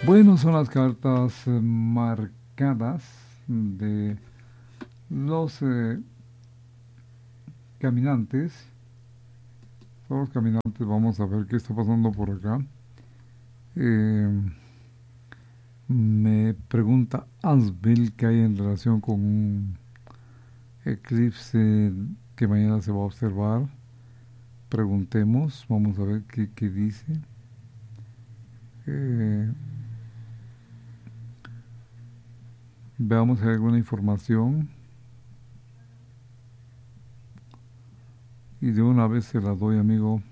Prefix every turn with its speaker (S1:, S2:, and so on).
S1: Bueno, son las cartas marcadas de los caminantes. Son los caminantes, vamos a ver qué está pasando por acá. Eh, Me pregunta Asbel qué hay en relación con un eclipse que mañana se va a observar. Preguntemos, vamos a ver qué dice. Eh, Veamos si hay alguna información y de una vez se la doy, amigo.